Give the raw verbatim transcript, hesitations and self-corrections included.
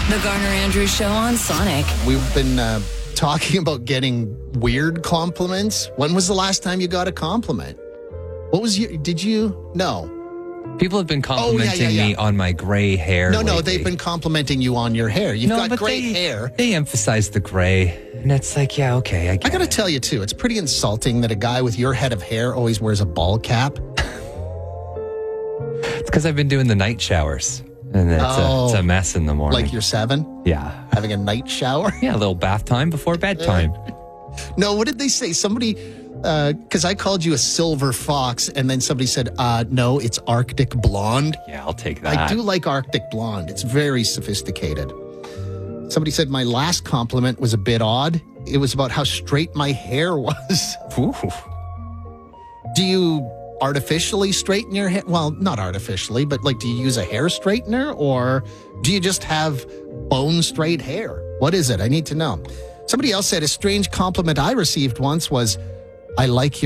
The Garner Andrews Show on Sonic. We've been uh, talking about getting weird compliments. When was the last time you got a compliment? What was you? Did you? No. People have been complimenting oh, yeah, yeah, yeah. me on my gray hair. No, no, lately. they've been complimenting you on your hair. You've no, got but great they, hair. They emphasize the gray. And it's like, yeah, okay, I get I got to it. tell you, too, it's pretty insulting that a guy with your head of hair always wears a ball cap. It's because I've been doing the night showers. And it's, Oh. a, it's a mess in the morning. Like you're seven, yeah. having a night shower. Yeah, a little bath time before bedtime. No, what did they say? Somebody, because I called you a silver fox, and then somebody said, uh, no, it's Arctic blonde. Yeah, I'll take that. I do like Arctic blonde. It's very sophisticated. Somebody said my last compliment was a bit odd. It was about how straight my hair was. Ooh. Do you artificially straighten your hair? Well, not artificially, but like, do you use a hair straightener, or do you just have bone straight hair? What is it? I need to know. Somebody else said a strange compliment I received once was, I like your